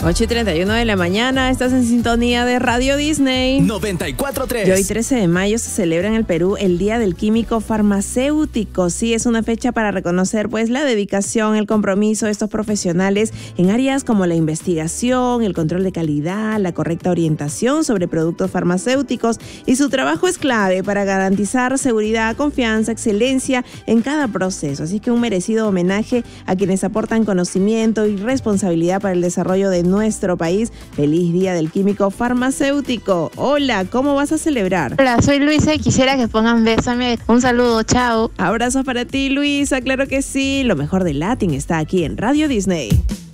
8:31 de la mañana, estás en sintonía de Radio Disney 94.3. Y hoy 13 de mayo se celebra en el Perú el Día del Químico Farmacéutico. Sí, es una fecha para reconocer pues la dedicación, el compromiso de estos profesionales en áreas como la investigación, el control de calidad, la correcta orientación sobre productos farmacéuticos, y su trabajo es clave para garantizar seguridad, confianza, excelencia en cada proceso. Así que un merecido homenaje a quienes aportan conocimiento y responsabilidad para el desarrollo de nuestro país. Feliz Día del Químico Farmacéutico. Hola, ¿cómo vas a celebrar? Hola, soy Luisa y quisiera que pongan Bésame. Un saludo, chao. Abrazos para ti, Luisa, claro que sí. Lo mejor de Latin está aquí en Radio Disney.